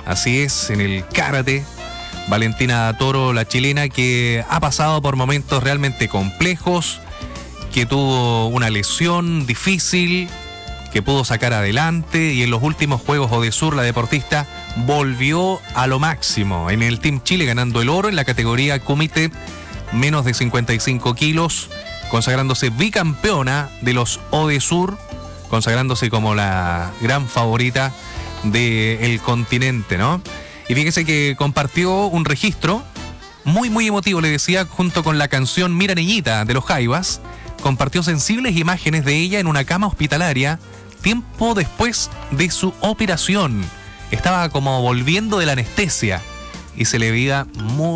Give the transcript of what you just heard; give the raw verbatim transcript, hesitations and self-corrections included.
Así es, en el karate. Valentina Toro, la chilena, que ha pasado por momentos realmente complejos, que tuvo una lesión difícil, que pudo sacar adelante, y en los últimos Juegos Odesur la deportista volvió a lo máximo en el Team Chile, ganando el oro en la categoría Kumite menos de cincuenta y cinco kilos, consagrándose bicampeona de los Odesur, consagrándose como la gran favorita del continente, ¿no? Y fíjese que compartió un registro muy, muy emotivo, le decía, junto con la canción Mira Niñita de los Jaivas. Compartió sensibles imágenes de ella en una cama hospitalaria tiempo después de su operación. Estaba como volviendo de la anestesia y se le veía muy